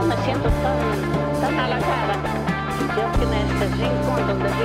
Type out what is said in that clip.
me siento tan halagada. Creo que en este rincón donde vivo